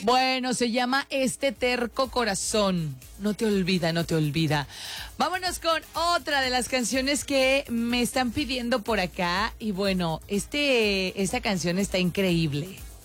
Bueno, se llama Este Terco Corazón. No te olvida, no te olvida. Vámonos con otra de las canciones que me están pidiendo por acá. Y bueno, esta canción está increíble.